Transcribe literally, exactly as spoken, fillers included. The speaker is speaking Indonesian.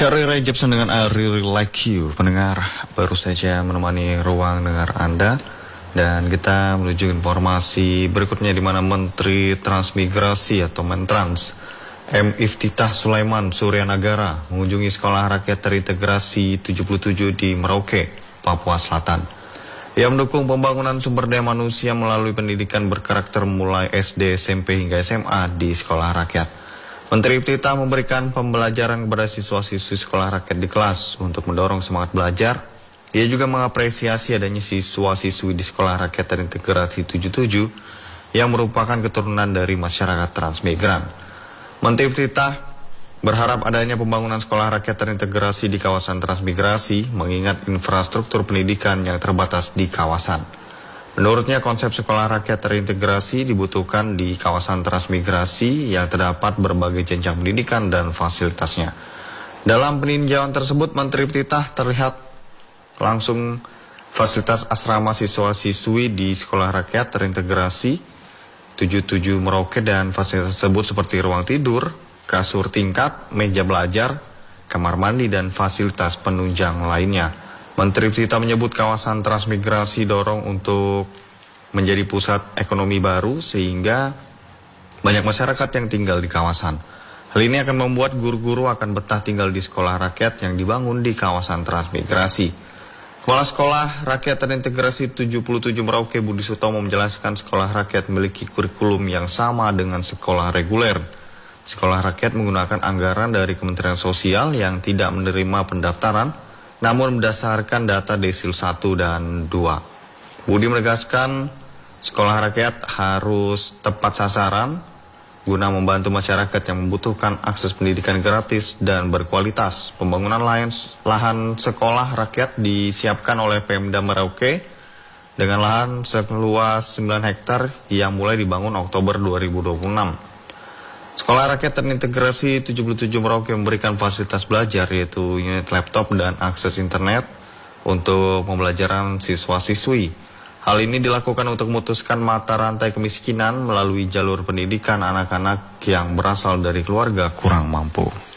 Syahri Ray Jepsen dengan I Really Like You. Pendengar, baru saja menemani ruang dengar Anda. Dan kita menuju informasi berikutnya di mana Menteri Transmigrasi atau Mentrans M. Iftitah Sulaiman Suryanagara mengunjungi Sekolah Rakyat Terintegrasi tujuh puluh tujuh di Merauke, Papua Selatan. Ia mendukung pembangunan sumber daya manusia melalui pendidikan berkarakter mulai S D, S M P hingga S M A di Sekolah Rakyat. Menteri Iftitah memberikan pembelajaran kepada siswa-siswi sekolah rakyat di kelas untuk mendorong semangat belajar. Ia juga mengapresiasi adanya siswa-siswi di Sekolah Rakyat Terintegrasi tujuh puluh tujuh yang merupakan keturunan dari masyarakat transmigran. Menteri Iftitah berharap adanya pembangunan sekolah rakyat terintegrasi di kawasan transmigrasi mengingat infrastruktur pendidikan yang terbatas di kawasan. Menurutnya konsep sekolah rakyat terintegrasi dibutuhkan di kawasan transmigrasi yang terdapat berbagai jenjang pendidikan dan fasilitasnya. Dalam peninjauan tersebut, Menteri Iftitah terlihat langsung fasilitas asrama siswa-siswi di Sekolah Rakyat Terintegrasi tujuh puluh tujuh Merauke dan fasilitas tersebut seperti ruang tidur, kasur tingkat, meja belajar, kamar mandi, dan fasilitas penunjang lainnya. Menteri Iftitah menyebut kawasan transmigrasi dorong untuk menjadi pusat ekonomi baru sehingga banyak masyarakat yang tinggal di kawasan. Hal ini akan membuat guru-guru akan betah tinggal di sekolah rakyat yang dibangun di kawasan transmigrasi. Kepala Sekolah Rakyat Terintegrasi tujuh puluh tujuh Merauke Budi Sutomo menjelaskan sekolah rakyat memiliki kurikulum yang sama dengan sekolah reguler. Sekolah rakyat menggunakan anggaran dari Kementerian Sosial yang tidak menerima pendaftaran, namun berdasarkan data desil satu dan dua. Budi menegaskan sekolah rakyat harus tepat sasaran guna membantu masyarakat yang membutuhkan akses pendidikan gratis dan berkualitas. Pembangunan lahan, lahan sekolah rakyat disiapkan oleh Pemda Merauke dengan lahan seluas sembilan hektar yang mulai dibangun Oktober dua ribu dua puluh enam. Sekolah Rakyat Terintegrasi tujuh puluh tujuh Merauke memberikan fasilitas belajar yaitu unit laptop dan akses internet untuk pembelajaran siswa-siswi. Hal ini dilakukan untuk memutuskan mata rantai kemiskinan melalui jalur pendidikan anak-anak yang berasal dari keluarga kurang mampu.